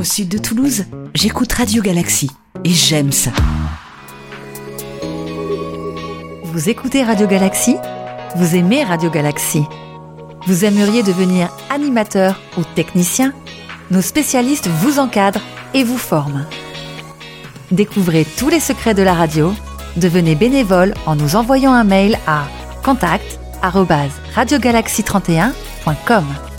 sud de Toulouse, j'écoute Radio Galaxy et j'aime ça. Vous écoutez Radio Galaxy ? Vous aimez Radio Galaxy ? Vous aimeriez devenir animateur ou technicien ? Nos spécialistes vous encadrent et vous forment. Découvrez tous les secrets de la radio. Devenez bénévole en nous envoyant un mail à contact@radiogalaxy31.com.